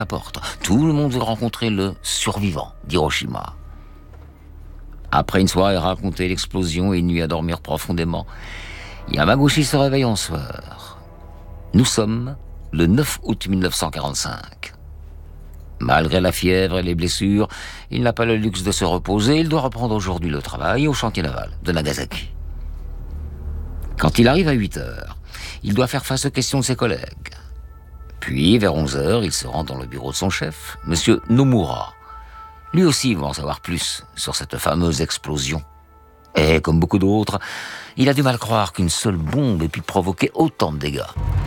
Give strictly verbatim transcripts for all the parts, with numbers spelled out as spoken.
porte. Tout le monde veut rencontrer le survivant d'Hiroshima. Après une soirée raconter l'explosion et une nuit à dormir profondément, Yamaguchi se réveille en sueur. Nous sommes le neuf août mille neuf cent quarante-cinq. Malgré la fièvre et les blessures, il n'a pas le luxe de se reposer. Il doit reprendre aujourd'hui le travail au chantier naval de Nagasaki. Quand il arrive à huit heures, il doit faire face aux questions de ses collègues. Puis, vers onze heures, il se rend dans le bureau de son chef, M. Nomura. Lui aussi va en savoir plus sur cette fameuse explosion. Et, comme beaucoup d'autres, il a du mal à croire qu'une seule bombe ait pu provoquer autant de dégâts.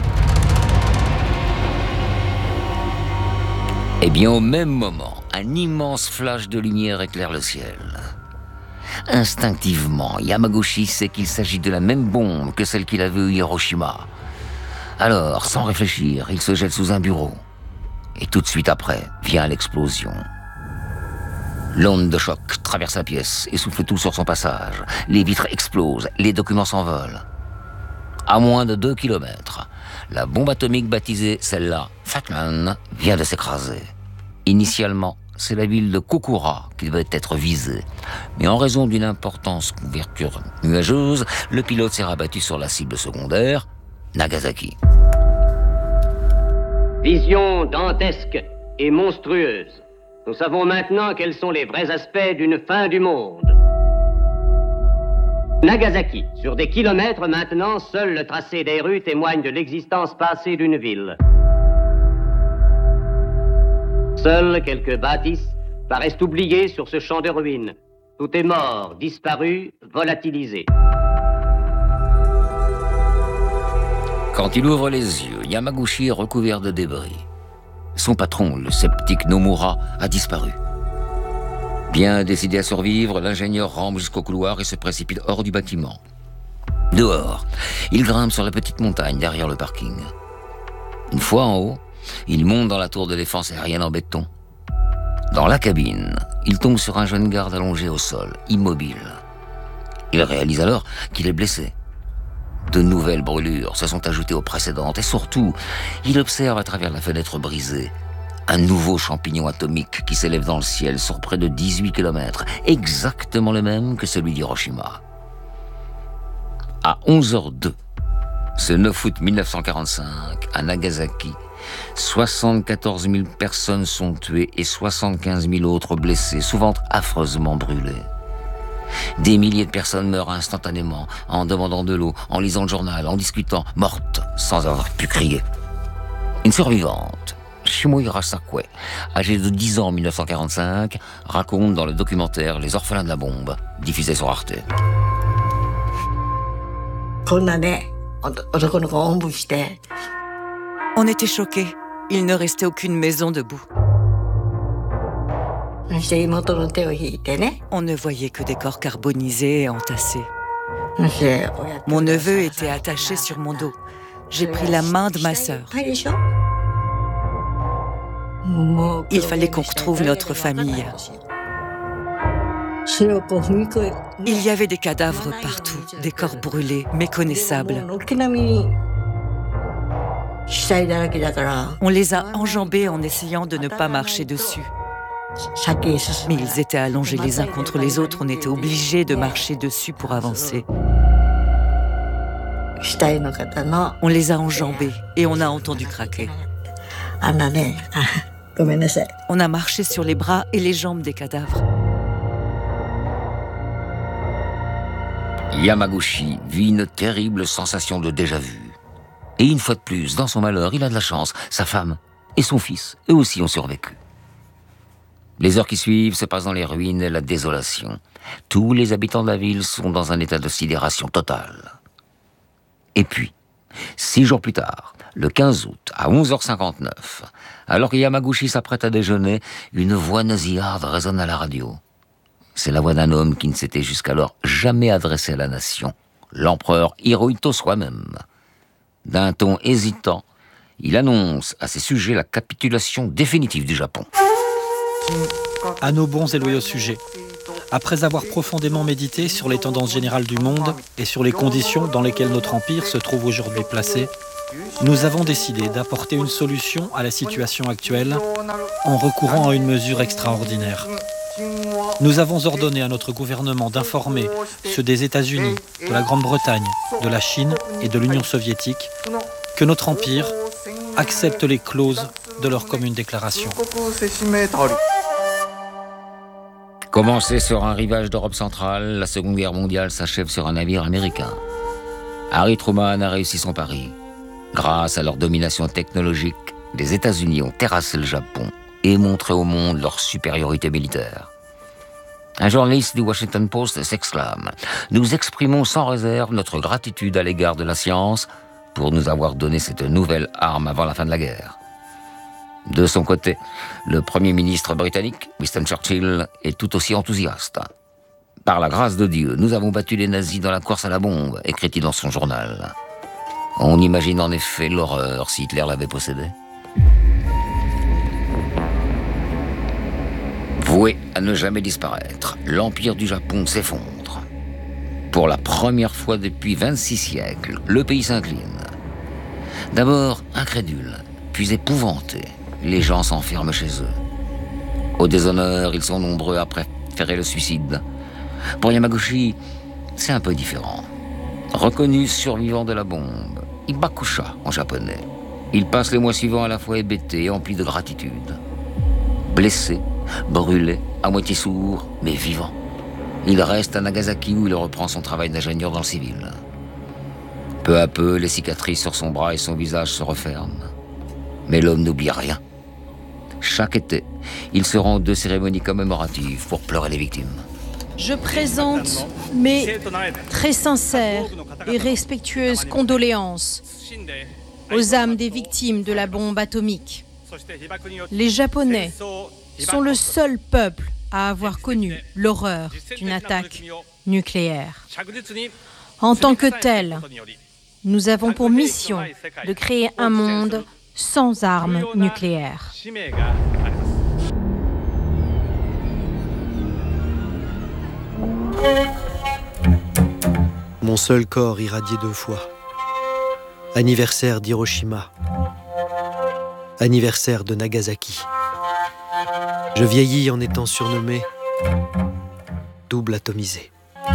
Eh bien, au même moment, un immense flash de lumière éclaire le ciel. Instinctivement, Yamaguchi sait qu'il s'agit de la même bombe que celle qu'il a vue à Hiroshima. Alors, sans réfléchir, il se jette sous un bureau. Et tout de suite après, vient l'explosion. L'onde de choc traverse la pièce et souffle tout sur son passage. Les vitres explosent, les documents s'envolent. À moins de deux kilomètres, la bombe atomique baptisée, celle-là, Fatman, vient de s'écraser. Initialement, c'est la ville de Kokura qui devait être visée. Mais en raison d'une importante couverture nuageuse, le pilote s'est rabattu sur la cible secondaire, Nagasaki. Vision dantesque et monstrueuse. Nous savons maintenant quels sont les vrais aspects d'une fin du monde. Nagasaki. Sur des kilomètres maintenant, seul le tracé des rues témoigne de l'existence passée d'une ville. Seules quelques bâtisses paraissent oubliées sur ce champ de ruines. Tout est mort, disparu, volatilisé. Quand il ouvre les yeux, Yamaguchi est recouvert de débris. Son patron, le sceptique Nomura, a disparu. Bien décidé à survivre, l'ingénieur rampe jusqu'au couloir et se précipite hors du bâtiment. Dehors, il grimpe sur la petite montagne derrière le parking. Une fois en haut, il monte dans la tour de défense aérienne en béton. Dans la cabine, il tombe sur un jeune garde allongé au sol, immobile. Il réalise alors qu'il est blessé. De nouvelles brûlures se sont ajoutées aux précédentes et surtout, il observe à travers la fenêtre brisée un nouveau champignon atomique qui s'élève dans le ciel sur près de dix-huit kilomètres, exactement le même que celui d'Hiroshima. À onze heures deux, ce neuf août mille neuf cent quarante-cinq, à Nagasaki, soixante-quatorze mille personnes sont tuées et soixante-quinze mille autres blessées, souvent affreusement brûlées. Des milliers de personnes meurent instantanément, en demandant de l'eau, en lisant le journal, en discutant, mortes sans avoir pu crier. Une survivante, Shimohira Sakue, âgée de dix ans en mille neuf cent quarante-cinq, raconte dans le documentaire Les orphelins de la bombe, diffusé sur Arte. On était choqués. Il ne restait aucune maison debout. On ne voyait que des corps carbonisés et entassés. Mon neveu était attaché sur mon dos. J'ai pris la main de ma sœur. Il fallait qu'on retrouve notre famille. Il y avait des cadavres partout, des corps brûlés, méconnaissables. On les a enjambés en essayant de ne pas marcher dessus. Mais ils étaient allongés les uns contre les autres, on était obligés de marcher dessus pour avancer. On les a enjambés et on a entendu craquer. On a marché sur les bras et les jambes des cadavres. Yamaguchi vit une terrible sensation de déjà-vu. Et une fois de plus, dans son malheur, il a de la chance. Sa femme et son fils, eux aussi, ont survécu. Les heures qui suivent se passent dans les ruines et la désolation. Tous les habitants de la ville sont dans un état de sidération totale. Et puis, six jours plus tard, le quinze août, à onze heures cinquante-neuf, alors que Yamaguchi s'apprête à déjeuner, une voix nasillarde résonne à la radio. C'est la voix d'un homme qui ne s'était jusqu'alors jamais adressé à la nation, l'empereur Hirohito soi-même. D'un ton hésitant, il annonce à ses sujets la capitulation définitive du Japon. À nos bons et loyaux sujets, après avoir profondément médité sur les tendances générales du monde et sur les conditions dans lesquelles notre empire se trouve aujourd'hui placé, nous avons décidé d'apporter une solution à la situation actuelle en recourant à une mesure extraordinaire. Nous avons ordonné à notre gouvernement d'informer ceux des États-Unis, de la Grande-Bretagne, de la Chine et de l'Union soviétique que notre empire accepte les clauses de leur commune déclaration. Commencée sur un rivage d'Europe centrale, la Seconde Guerre mondiale s'achève sur un navire américain. Harry Truman a réussi son pari. Grâce à leur domination technologique, les États-Unis ont terrassé le Japon et montré au monde leur supériorité militaire. Un journaliste du Washington Post s'exclame « Nous exprimons sans réserve notre gratitude à l'égard de la science pour nous avoir donné cette nouvelle arme avant la fin de la guerre. » De son côté, le Premier ministre britannique, Winston Churchill, est tout aussi enthousiaste. « Par la grâce de Dieu, nous avons battu les nazis dans la course à la bombe », écrit-il dans son journal. On imagine en effet l'horreur si Hitler l'avait possédé. Voué à ne jamais disparaître, l'Empire du Japon s'effondre. Pour la première fois depuis vingt-six siècles, le pays s'incline. D'abord incrédule, puis épouvanté, les gens s'enferment chez eux. Au déshonneur, ils sont nombreux à préférer le suicide. Pour Yamaguchi, c'est un peu différent. Reconnu survivant de la bombe, Ibakusha en japonais, il passe les mois suivants à la fois hébété et empli de gratitude. Blessé, brûlé, à moitié sourd, mais vivant. Il reste à Nagasaki où il reprend son travail d'ingénieur dans le civil. Peu à peu, les cicatrices sur son bras et son visage se referment. Mais l'homme n'oublie rien. Chaque été, il se rend aux deux cérémonies commémoratives pour pleurer les victimes. Je présente mes très sincères et respectueuses condoléances aux âmes des victimes de la bombe atomique. Les Japonais sont le seul peuple à avoir connu l'horreur d'une attaque nucléaire. En tant que tel, nous avons pour mission de créer un monde sans armes nucléaires. Mon seul corps irradié deux fois. Anniversaire d'Hiroshima. Anniversaire de Nagasaki. Je vieillis en étant surnommé double atomisé.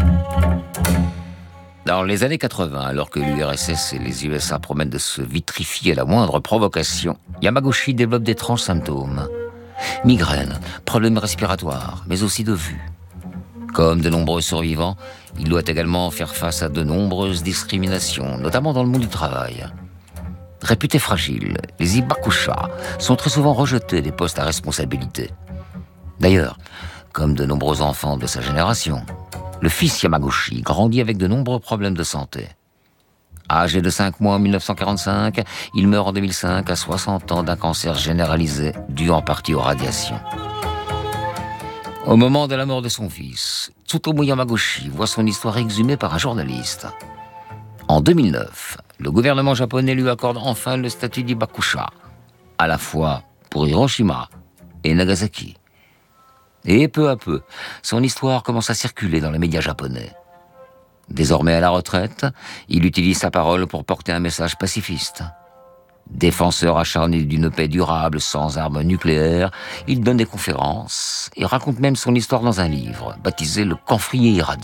Dans les années quatre-vingts, alors que l'U R S S et les U S A promettent de se vitrifier à la moindre provocation, Yamaguchi développe d'étranges symptômes. Migraines, problèmes respiratoires, mais aussi de vue. Comme de nombreux survivants, il doit également faire face à de nombreuses discriminations, notamment dans le monde du travail. Réputés fragiles, les Ibakusha sont très souvent rejetés des postes à responsabilité. D'ailleurs, comme de nombreux enfants de sa génération, le fils Yamaguchi grandit avec de nombreux problèmes de santé. Âgé de cinq mois en mille neuf cent quarante-cinq, il meurt en deux mille cinq à soixante ans d'un cancer généralisé dû en partie aux radiations. Au moment de la mort de son fils, Tsutomu Yamaguchi voit son histoire exhumée par un journaliste. En deux mille neuf, le gouvernement japonais lui accorde enfin le statut d'Ibakusha, à la fois pour Hiroshima et Nagasaki. Et peu à peu, son histoire commence à circuler dans les médias japonais. Désormais à la retraite, il utilise sa parole pour porter un message pacifiste. Défenseur acharné d'une paix durable sans armes nucléaires, il donne des conférences et raconte même son histoire dans un livre, baptisé « Le camphrier irradié ».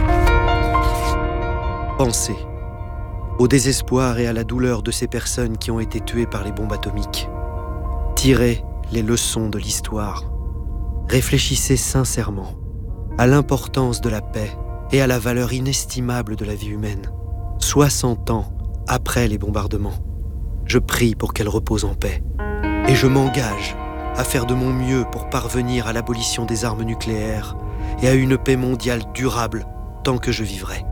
Pensez au désespoir et à la douleur de ces personnes qui ont été tuées par les bombes atomiques. Tirez les leçons de l'histoire. Réfléchissez sincèrement à l'importance de la paix et à la valeur inestimable de la vie humaine. soixante ans après les bombardements, je prie pour qu'elle repose en paix. Et je m'engage à faire de mon mieux pour parvenir à l'abolition des armes nucléaires et à une paix mondiale durable tant que je vivrai.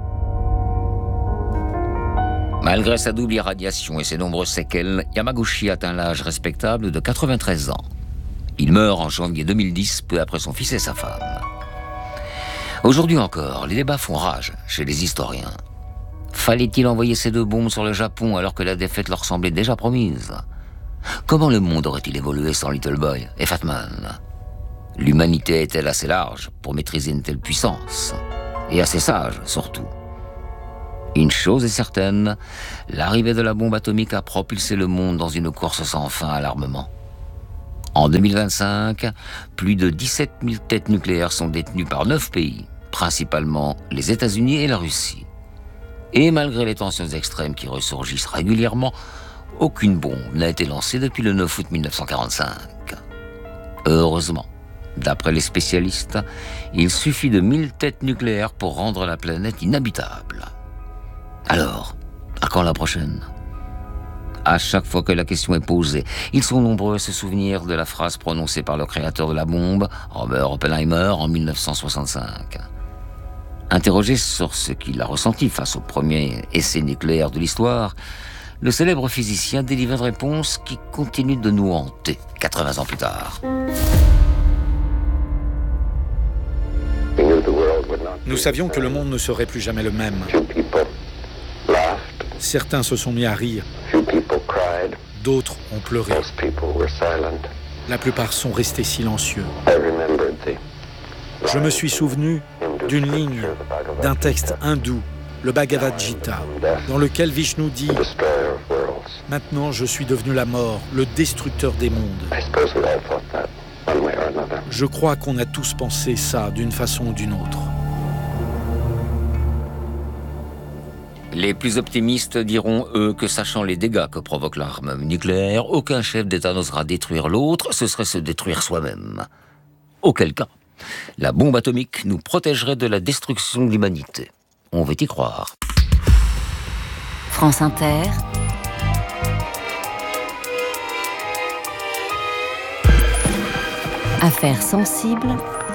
Malgré sa double irradiation et ses nombreuses séquelles, Yamaguchi atteint l'âge respectable de quatre-vingt-treize ans. Il meurt en janvier deux mille dix, peu après son fils et sa femme. Aujourd'hui encore, les débats font rage chez les historiens. Fallait-il envoyer ces deux bombes sur le Japon alors que la défaite leur semblait déjà promise? Comment le monde aurait-il évolué sans Little Boy et Fat Man? L'humanité est-elle assez large pour maîtriser une telle puissance? Et assez sage, surtout. Une chose est certaine, l'arrivée de la bombe atomique a propulsé le monde dans une course sans fin à l'armement. En deux mille vingt-cinq, plus de dix-sept mille têtes nucléaires sont détenues par neuf pays, principalement les États-Unis et la Russie. Et malgré les tensions extrêmes qui ressurgissent régulièrement, aucune bombe n'a été lancée depuis le neuf août mille neuf cent quarante-cinq. Heureusement, d'après les spécialistes, il suffit de mille têtes nucléaires pour rendre la planète inhabitable. Alors, à quand la prochaine ? À chaque fois que la question est posée, ils sont nombreux à se souvenir de la phrase prononcée par le créateur de la bombe, Robert Oppenheimer, en mille neuf cent soixante-cinq. Interrogé sur ce qu'il a ressenti face au premier essai nucléaire de l'histoire, le célèbre physicien délivre une réponse qui continue de nous hanter quatre-vingts ans plus tard. Nous savions que le monde ne serait plus jamais le même. Certains se sont mis à rire. D'autres ont pleuré. La plupart sont restés silencieux. Je me suis souvenu d'une ligne d'un texte hindou, le Bhagavad Gita, dans lequel Vishnu dit « Maintenant je suis devenu la mort, le destructeur des mondes ». Je crois qu'on a tous pensé ça d'une façon ou d'une autre. Les plus optimistes diront, eux, que sachant les dégâts que provoque l'arme nucléaire, aucun chef d'État n'osera détruire l'autre, ce serait se détruire soi-même. Auquel cas, la bombe atomique nous protégerait de la destruction de l'humanité. On veut y croire. France Inter. Affaires sensibles.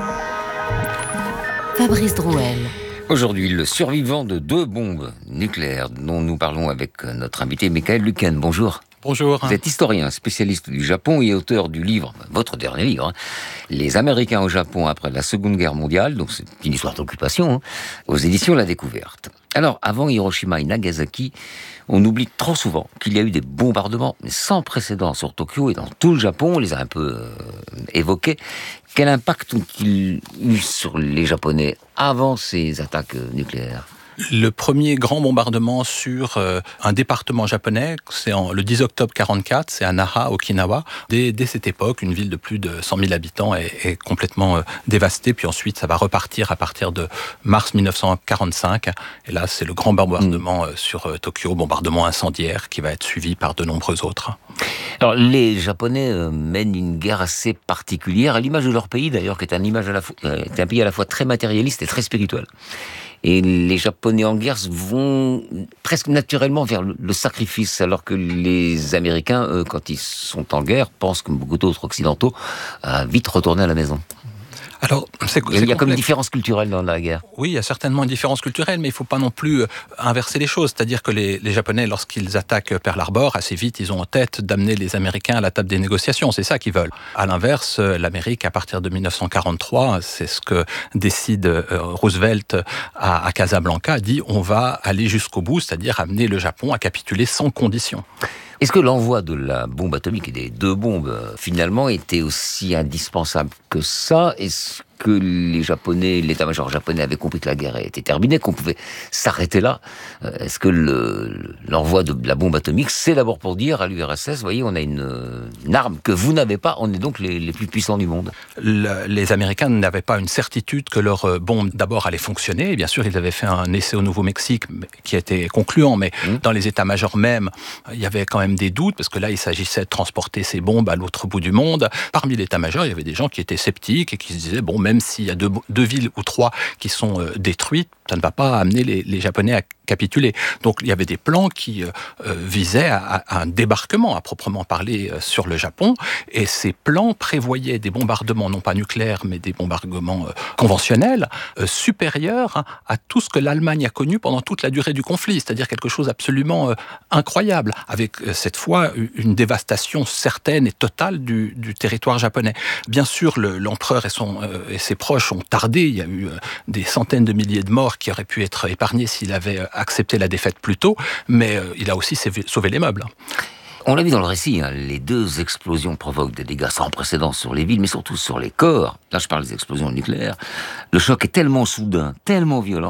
Fabrice Drouel. Aujourd'hui, le survivant de deux bombes nucléaires dont nous parlons avec notre invité Michael Lueken. Bonjour. Bonjour. Vous êtes historien, spécialiste du Japon et auteur du livre, votre dernier livre, hein, Les Américains au Japon après la Seconde Guerre mondiale, donc c'est une histoire d'occupation, hein, aux éditions La Découverte. Alors, avant Hiroshima et Nagasaki, on oublie trop souvent qu'il y a eu des bombardements sans précédent sur Tokyo et dans tout le Japon, on les a un peu euh, évoqués. Quel impact ont-ils eu sur les Japonais avant ces attaques nucléaires ? Le premier grand bombardement sur euh, un département japonais, c'est en, le dix octobre quarante-quatre, c'est à Naha, Okinawa. Dès, dès cette époque, une ville de plus de cent mille habitants est, est complètement euh, dévastée. Puis ensuite, ça va repartir à partir de mars mille neuf cent quarante-cinq. Et là, c'est le grand bombardement euh, sur euh, Tokyo, bombardement incendiaire, qui va être suivi par de nombreux autres. Alors, les Japonais euh, mènent une guerre assez particulière, à l'image de leur pays d'ailleurs, qui est un, image à la fois, euh, est un pays à la fois très matérialiste et très spirituel. Et les Japonais en guerre vont presque naturellement vers le sacrifice, alors que les Américains, eux, quand ils sont en guerre, pensent, comme beaucoup d'autres occidentaux, à vite retourner à la maison. Alors, c'est, il y a, c'est il y a comme une différence culturelle dans la guerre. Oui, il y a certainement une différence culturelle, mais il ne faut pas non plus inverser les choses. C'est-à-dire que les, les Japonais, lorsqu'ils attaquent Pearl Harbor, assez vite, ils ont en tête d'amener les Américains à la table des négociations. C'est ça qu'ils veulent. À l'inverse, l'Amérique, à partir de mille neuf cent quarante-trois, c'est ce que décide Roosevelt à, à Casablanca, dit on va aller jusqu'au bout, c'est-à-dire amener le Japon à capituler sans condition. Est-ce que l'envoi de la bombe atomique et des deux bombes, finalement, était aussi indispensable que ça ? Est-ce que les Japonais, l'état-major japonais avait compris que la guerre était terminée, qu'on pouvait s'arrêter là ? Est-ce que le, l'envoi de la bombe atomique, c'est d'abord pour dire à l'U R S S, vous voyez, on a une, une arme que vous n'avez pas, on est donc les, les plus puissants du monde ? Le, les Américains n'avaient pas une certitude que leur bombe, d'abord, allait fonctionner. Et bien sûr, ils avaient fait un essai au Nouveau-Mexique qui était concluant, mais mmh. dans les états-majors même, il y avait quand même des doutes, parce que là, il s'agissait de transporter ces bombes à l'autre bout du monde. Parmi l'état-major, il y avait des gens qui étaient sceptiques et qui se disaient, bon, même s'il y a deux, deux villes ou trois qui sont euh, détruites, ça ne va pas amener les, les Japonais à capituler. Donc, il y avait des plans qui euh, visaient à, à un débarquement, à proprement parler, euh, sur le Japon. Et ces plans prévoyaient des bombardements, non pas nucléaires, mais des bombardements euh, conventionnels, euh, supérieurs hein, à tout ce que l'Allemagne a connu pendant toute la durée du conflit. C'est-à-dire quelque chose absolument euh, incroyable, avec euh, cette fois une dévastation certaine et totale du, du territoire japonais. Bien sûr, le, l'empereur et, son, euh, et ses proches ont tardé. Il y a eu euh, des centaines de milliers de morts qui auraient pu être épargnés s'il avait euh, accepté la défaite plus tôt, mais euh, il a aussi sauvé les meubles. On l'a vu dans le récit, hein, les deux explosions provoquent des dégâts sans précédent sur les villes, mais surtout sur les corps. Là, je parle des explosions nucléaires. Le choc est tellement soudain, tellement violent,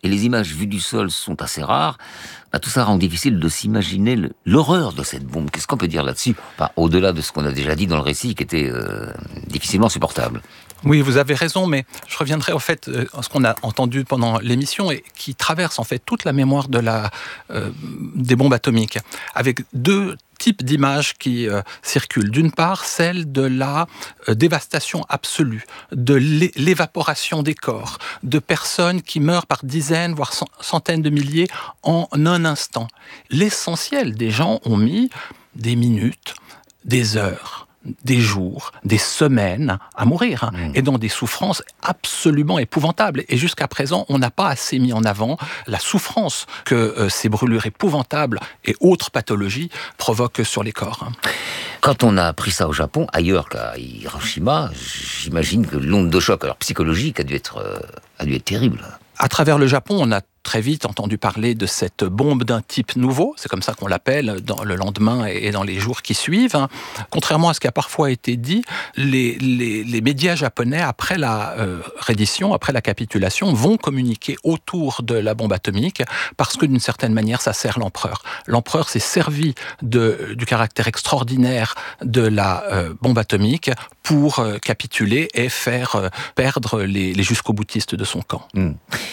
et les images vues du sol sont assez rares, bah, tout ça rend difficile de s'imaginer le, l'horreur de cette bombe. Qu'est-ce qu'on peut dire là-dessus, enfin, au-delà de ce qu'on a déjà dit dans le récit, qui était euh, difficilement supportable. Oui, vous avez raison, mais je reviendrai au fait euh, à ce qu'on a entendu pendant l'émission et qui traverse en fait toute la mémoire de la, euh, des bombes atomiques, avec deux types d'images qui euh, circulent. D'une part, celle de la euh, dévastation absolue, de l'é- l'évaporation des corps, de personnes qui meurent par dizaines, voire centaines de milliers en un instant. L'essentiel des gens ont mis des minutes, des heures, des jours, des semaines à mourir, mmh. et dans des souffrances absolument épouvantables. Et jusqu'à présent, on n'a pas assez mis en avant la souffrance que euh, ces brûlures épouvantables et autres pathologies provoquent sur les corps. Quand on a appris ça au Japon, ailleurs qu'à Hiroshima, j'imagine que l'onde de choc, alors psychologique, a dû être, euh, a dû être terrible. À travers le Japon, on a très vite entendu parler de cette bombe d'un type nouveau, c'est comme ça qu'on l'appelle dans le lendemain et dans les jours qui suivent. Contrairement à ce qui a parfois été dit, les, les, les médias japonais, après la euh, reddition, après la capitulation, vont communiquer autour de la bombe atomique parce que d'une certaine manière, ça sert l'empereur. L'empereur s'est servi de, du caractère extraordinaire de la euh, bombe atomique pour euh, capituler et faire euh, perdre les, les jusqu'au-boutistes de son camp. Mmh.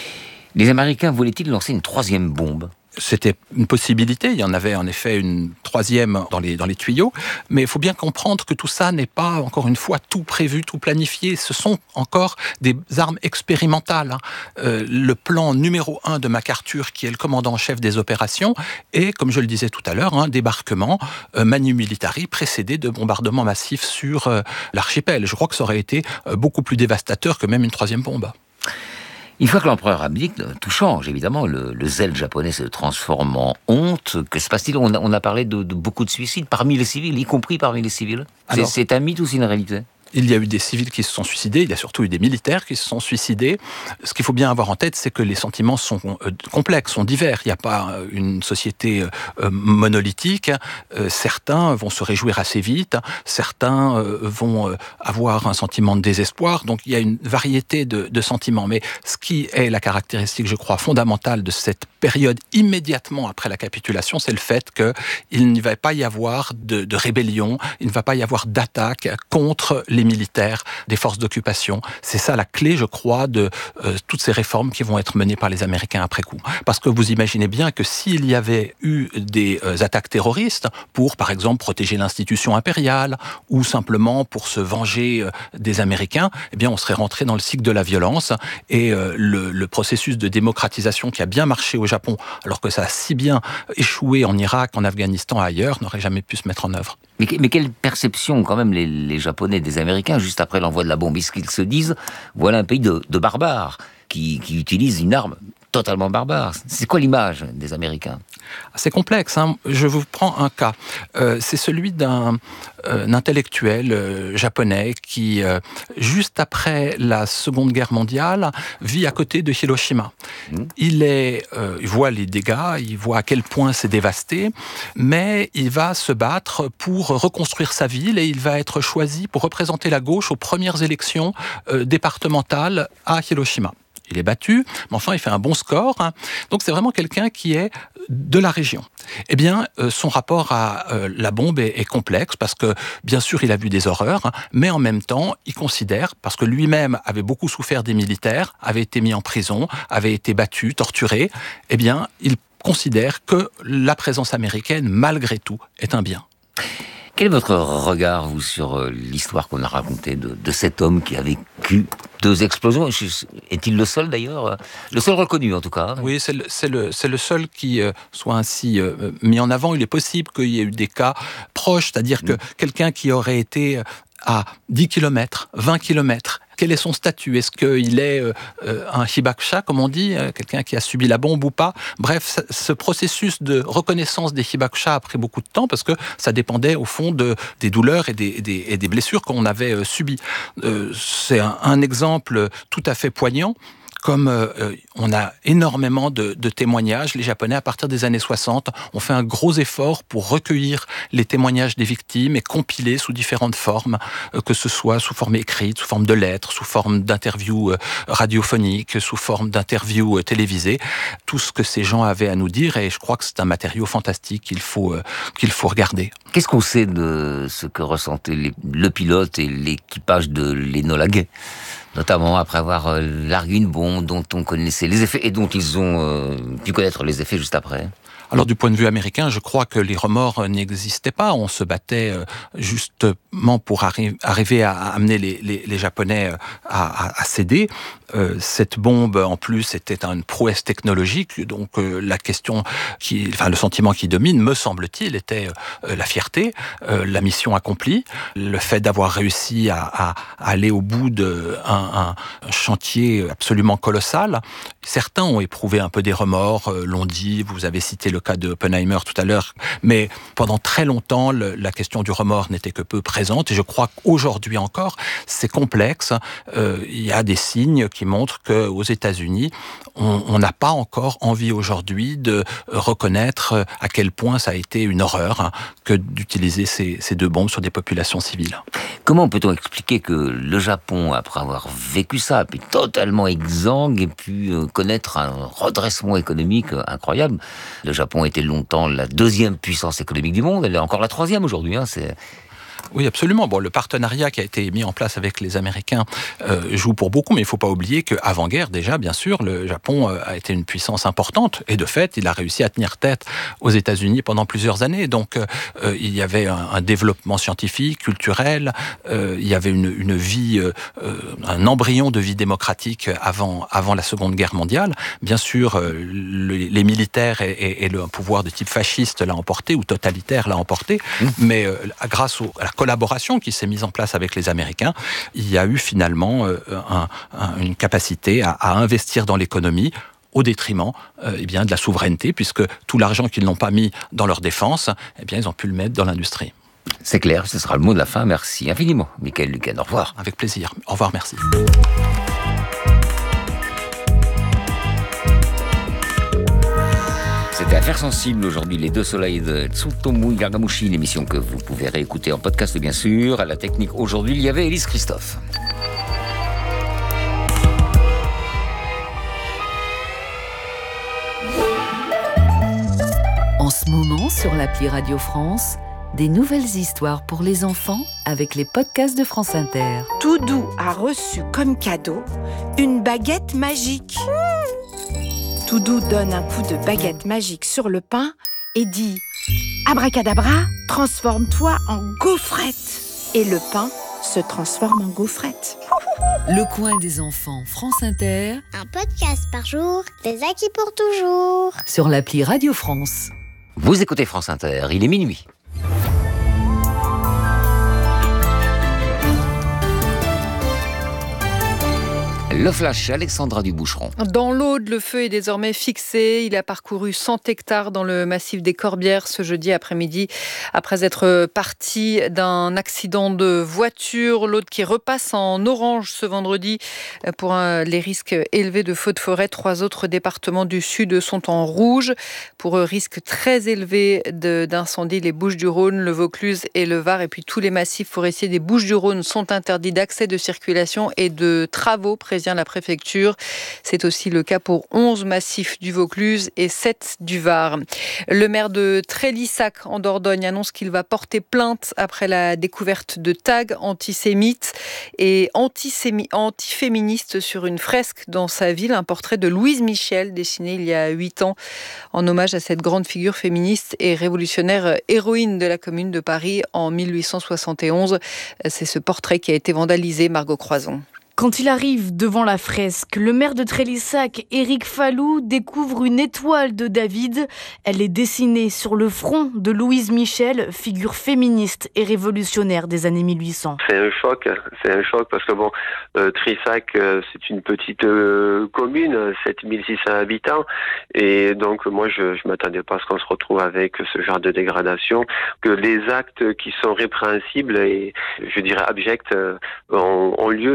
Les Américains voulaient-ils lancer une troisième bombe ? C'était une possibilité, il y en avait en effet une troisième dans les, dans les tuyaux, mais il faut bien comprendre que tout ça n'est pas, encore une fois, tout prévu, tout planifié, ce sont encore des armes expérimentales. Euh, le plan numéro un de MacArthur, qui est le commandant en chef des opérations, est, comme je le disais tout à l'heure, un débarquement euh, manu militari précédé de bombardements massifs sur euh, l'archipel. Je crois que ça aurait été euh, beaucoup plus dévastateur que même une troisième bombe. Une fois que l'empereur abdique, tout change, évidemment. Le, le zèle japonais se transforme en honte. Que se passe-t-il ? on a, on a parlé de, de beaucoup de suicides parmi les civils, y compris parmi les civils. Alors, c'est, c'est un mythe ou c'est une réalité ? Il y a eu des civils qui se sont suicidés, il y a surtout eu des militaires qui se sont suicidés. Ce qu'il faut bien avoir en tête, c'est que les sentiments sont euh, complexes, sont divers. Il n'y a pas une société euh, monolithique. Euh, certains vont se réjouir assez vite, certains euh, vont euh, avoir un sentiment de désespoir. Donc il y a une variété de, de sentiments. Mais ce qui est la caractéristique, je crois, fondamentale de cette période immédiatement après la capitulation, c'est le fait qu'il ne va pas y avoir de, de rébellion, il ne va pas y avoir d'attaque contre les militaires des forces d'occupation. C'est ça la clé, je crois, de euh, toutes ces réformes qui vont être menées par les Américains après coup. Parce que vous imaginez bien que s'il y avait eu des euh, attaques terroristes pour, par exemple, protéger l'institution impériale ou simplement pour se venger euh, des Américains, eh bien, on serait rentré dans le cycle de la violence et euh, le, le processus de démocratisation qui a bien marché au Japon, alors que ça a si bien échoué en Irak, en Afghanistan et ailleurs, n'aurait jamais pu se mettre en œuvre. Mais, mais quelle perception, quand même, les, les Japonais des Américains, juste après l'envoi de la bombe, est-ce qu'ils se disent, voilà un pays de, de barbares, qui, qui utilise une arme totalement barbare. C'est quoi l'image des Américains ? C'est complexe, hein. Je vous prends un cas. Euh, c'est celui d'un euh, intellectuel euh, japonais qui, euh, juste après la Seconde Guerre mondiale, vit à côté de Hiroshima. Mmh. Il, est, euh, il voit les dégâts, il voit à quel point c'est dévasté, mais il va se battre pour reconstruire sa ville et il va être choisi pour représenter la gauche aux premières élections euh, départementales à Hiroshima. Il est battu, mais enfin, il fait un bon score. Hein. Donc, c'est vraiment quelqu'un qui est de la région. Eh bien, euh, son rapport à euh, la bombe est, est complexe parce que, bien sûr, il a vu des horreurs, hein, mais en même temps, il considère, parce que lui-même avait beaucoup souffert des militaires, avait été mis en prison, avait été battu, torturé, eh bien, il considère que la présence américaine, malgré tout, est un bien. Quel est votre regard, vous, sur l'histoire qu'on a racontée de, de cet homme qui a vécu deux explosions ? Est-il le seul, d'ailleurs ? Le seul reconnu, en tout cas. Oui, c'est le, c'est le, c'est le seul qui euh, soit ainsi euh, mis en avant. Il est possible qu'il y ait eu des cas proches, c'est-à-dire que mmh. quelqu'un qui aurait été à dix kilomètres, vingt kilomètres, quel est son statut ? Est-ce qu'il est euh, un hibakusha, comme on dit, euh, quelqu'un qui a subi la bombe ou pas ? Bref, ce processus de reconnaissance des hibakusha a pris beaucoup de temps parce que ça dépendait au fond de, des douleurs et des, des, et des blessures qu'on avait euh, subies. Euh, c'est un, un exemple tout à fait poignant. comme euh, on a énormément de, de témoignages, les Japonais, à partir des années soixante, ont fait un gros effort pour recueillir les témoignages des victimes et compiler sous différentes formes, euh, que ce soit sous forme écrite, sous forme de lettres, sous forme d'interviews euh, radiophoniques, sous forme d'interviews euh, télévisées, tout ce que ces gens avaient à nous dire, et je crois que c'est un matériau fantastique qu'il faut, euh, qu'il faut regarder. Qu'est-ce qu'on sait de ce que ressentaient les, le pilote et l'équipage de l'Enola Gay, notamment après avoir euh, largué une bombe dont on connaissait les effets et dont ils ont euh, pu connaître les effets juste après? Alors du point de vue américain, je crois que les remords n'existaient pas. On se battait justement pour arri- arriver à amener les, les, les Japonais à, à, à céder. Euh, cette bombe, en plus, était une prouesse technologique. Donc euh, la question, qui, enfin le sentiment qui domine, me semble-t-il, était euh, la fierté, euh, la mission accomplie, le fait d'avoir réussi à, à, à aller au bout d'un un, un chantier absolument colossal. Certains ont éprouvé un peu des remords, euh, l'ont dit. Vous avez cité le cas de Oppenheimer tout à l'heure, mais pendant très longtemps, le, la question du remords n'était que peu présente, et je crois qu'aujourd'hui encore, c'est complexe. Euh, il y a des signes qui montrent qu'aux États-Unis, on n'a pas encore envie aujourd'hui de reconnaître à quel point ça a été une horreur hein, que d'utiliser ces, ces deux bombes sur des populations civiles. Comment peut-on expliquer que le Japon, après avoir vécu ça, a pu totalement exsangue et pu connaître un redressement économique incroyable? Le Japon était longtemps la deuxième puissance économique du monde, elle est encore la troisième aujourd'hui. Hein, c'est... Oui, absolument. Bon, le partenariat qui a été mis en place avec les Américains euh, joue pour beaucoup, mais il ne faut pas oublier qu'avant-guerre, déjà, bien sûr, le Japon euh, a été une puissance importante, et de fait, il a réussi à tenir tête aux États-Unis pendant plusieurs années. Donc, euh, il y avait un, un développement scientifique, culturel, euh, il y avait une, une vie, euh, un embryon de vie démocratique avant, avant la Seconde Guerre mondiale. Bien sûr, euh, le, les militaires et, et, et le pouvoir de type fasciste l'a emporté, ou totalitaire l'a emporté, mmh. mais euh, grâce au, à la collaboration qui s'est mise en place avec les Américains, il y a eu finalement euh, un, un, une capacité à, à investir dans l'économie au détriment euh, eh bien, de la souveraineté, puisque tout l'argent qu'ils n'ont pas mis dans leur défense, eh bien, ils ont pu le mettre dans l'industrie. C'est clair, ce sera le mot de la fin. Merci infiniment, Michael Luquen. Au revoir. Avec plaisir. Au revoir, merci. C'était Affaires sensibles aujourd'hui, les deux soleils de Tsutomu Yagamushi, une émission que vous pouvez réécouter en podcast bien sûr. À la technique aujourd'hui, il y avait Élise Christophe. En ce moment, sur l'appli Radio France, des nouvelles histoires pour les enfants avec les podcasts de France Inter. Toudou a reçu comme cadeau une baguette magique. Toudou donne un coup de baguette magique sur le pain et dit « Abracadabra, transforme-toi en gaufrette !» Et le pain se transforme en gaufrette. Le coin des enfants, France Inter. Un podcast par jour, des acquis pour toujours. Sur l'appli Radio France. Vous écoutez France Inter, il est minuit. Le flash, Alexandra Duboucheron. Dans l'Aude, le feu est désormais fixé. Il a parcouru cent hectares dans le massif des Corbières ce jeudi après-midi, après être parti d'un accident de voiture. L'Aude qui repasse en orange ce vendredi pour un, les risques élevés de feux de forêt. Trois autres départements du sud sont en rouge pour un risque très élevé de, d'incendie. Les Bouches-du-Rhône, le Vaucluse et le Var. Et puis tous les massifs forestiers des Bouches-du-Rhône sont interdits d'accès, de circulation et de travaux, prévient la préfecture. C'est aussi le cas pour onze massifs du Vaucluse et sept du Var. Le maire de Trélissac en Dordogne annonce qu'il va porter plainte après la découverte de tags antisémites et antisémi- antiféministes sur une fresque dans sa ville, un portrait de Louise Michel dessiné il y a huit ans en hommage à cette grande figure féministe et révolutionnaire héroïne de la Commune de Paris en mille huit cent soixante et onze. C'est ce portrait qui a été vandalisé, Margot Croison. Quand il arrive devant la fresque, le maire de Trélissac, Éric Fallou, découvre une étoile de David. Elle est dessinée sur le front de Louise Michel, figure féministe et révolutionnaire des années mille huit cents. C'est un choc, c'est un choc parce que bon, euh, Trélissac, euh, c'est une petite euh, commune, sept mille six cents habitants, et donc moi je je m'attendais pas à ce qu'on se retrouve avec ce genre de dégradation, que les actes qui sont répréhensibles et je dirais abjects euh, ont, ont lieu sur la collectivité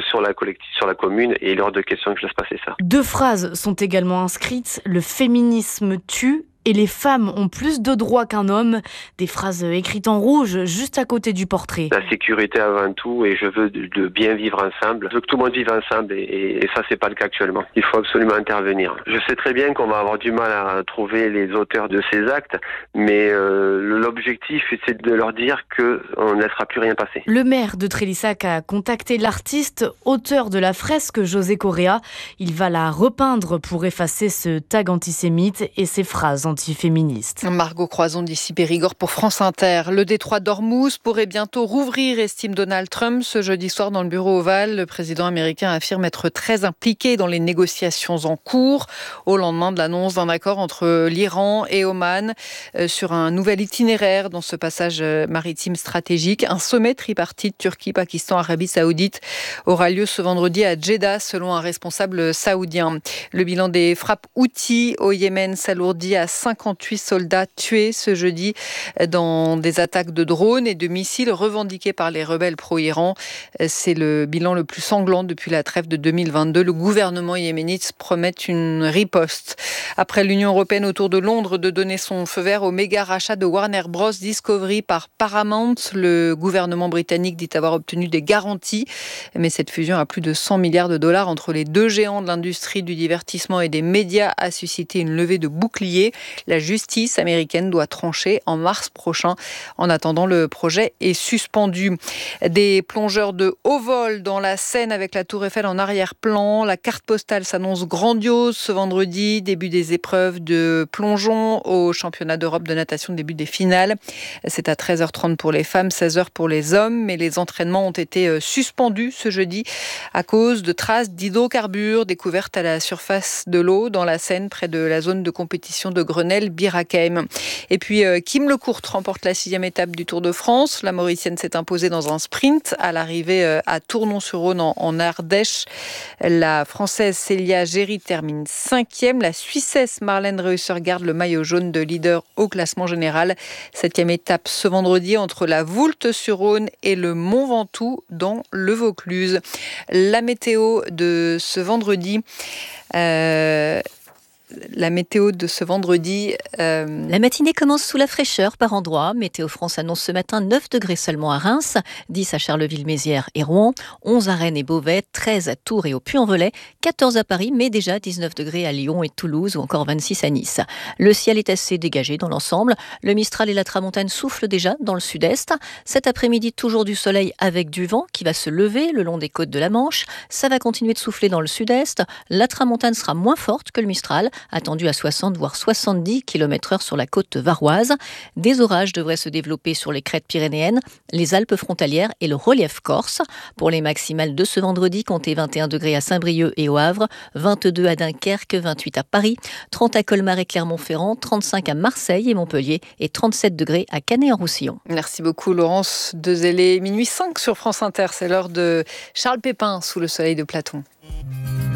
collectif sur la commune et lors de questions que je laisse passer ça. Deux phrases sont également inscrites. Le féminisme tue et les femmes ont plus de droits qu'un homme. Des phrases écrites en rouge juste à côté du portrait. La sécurité avant tout et je veux de, de bien vivre ensemble. Je veux que tout le monde vive ensemble et, et, et ça c'est pas le cas actuellement. Il faut absolument intervenir. Je sais très bien qu'on va avoir du mal à trouver les auteurs de ces actes, mais euh, l'objectif c'est de leur dire qu'on ne laissera plus rien passer. Le maire de Trélissac a contacté l'artiste, auteur de la fresque José Correa. Il va la repeindre pour effacer ce tag antisémite et ses phrases antiféministes. Margot Croison d'ici Périgord pour France Inter. Le détroit d'Ormuz pourrait bientôt rouvrir, estime Donald Trump. Ce jeudi soir dans le bureau ovale, le président américain affirme être très impliqué dans les négociations en cours au lendemain de l'annonce d'un accord entre l'Iran et Oman sur un nouvel itinéraire dans ce passage maritime stratégique. Un sommet tripartite Turquie, Pakistan, Arabie Saoudite aura lieu ce vendredi à Jeddah selon un responsable saoudien. Le bilan des frappes Houthis au Yémen s'alourdit à cinquante-huit soldats tués ce jeudi dans des attaques de drones et de missiles revendiqués par les rebelles pro-Iran. C'est le bilan le plus sanglant depuis la trêve de deux mille vingt-deux. Le gouvernement yéménite promet une riposte. Après l'Union européenne autour de Londres de donner son feu vert au méga rachat de Warner Bros Discovery par Paramount, le gouvernement britannique dit avoir obtenu des garanties. Mais cette fusion à plus de cent milliards de dollars entre les deux géants de l'industrie du divertissement et des médias a suscité une levée de boucliers. La justice américaine doit trancher en mars prochain. En attendant, le projet est suspendu. Des plongeurs de haut vol dans la Seine avec la Tour Eiffel en arrière-plan. La carte postale s'annonce grandiose ce vendredi. Début des épreuves de plongeon au championnat d'Europe de natation, début des finales. C'est à treize heures trente pour les femmes, seize heures pour les hommes. Mais les entraînements ont été suspendus ce jeudi à cause de traces d'hydrocarbures découvertes à la surface de l'eau dans la Seine près de la zone de compétition de Grenelle-Birakeim. Et puis euh, Kim Lecourt remporte la sixième étape du Tour de France. La Mauricienne s'est imposée dans un sprint à l'arrivée euh, à Tournon-sur-Rhône en, en Ardèche. La Française Célia Géry termine cinquième. La Suissesse Marlène Reusser garde le maillot jaune de leader au classement général. Septième étape ce vendredi entre la Voulte-sur-Rhône et le Mont Ventoux dans le Vaucluse. La météo de ce vendredi... Euh La météo de ce vendredi... Euh... La matinée commence sous la fraîcheur par endroits. Météo France annonce ce matin neuf degrés seulement à Reims, dix à Charleville-Mézières et Rouen, onze à Rennes et Beauvais, treize à Tours et au Puy-en-Velay, quatorze à Paris, mais déjà dix-neuf degrés à Lyon et Toulouse ou encore vingt-six à Nice. Le ciel est assez dégagé dans l'ensemble. Le Mistral et la Tramontane soufflent déjà dans le sud-est. Cet après-midi, toujours du soleil avec du vent qui va se lever le long des côtes de la Manche. Ça va continuer de souffler dans le sud-est. La Tramontane sera moins forte que le Mistral, attendu à soixante voire soixante-dix kilomètres heure sur la côte varoise. Des orages devraient se développer sur les crêtes pyrénéennes, les Alpes frontalières et le relief corse. Pour les maximales de ce vendredi, comptez vingt et un degrés à Saint-Brieuc et au Havre, vingt-deux à Dunkerque, vingt-huit à Paris, trente à Colmar et Clermont-Ferrand, trente-cinq à Marseille et Montpellier et trente-sept degrés à Canet-en-Roussillon. Merci beaucoup Laurence Dezellé. Minuit cinq sur France Inter, c'est l'heure de Charles Pépin sous le soleil de Platon.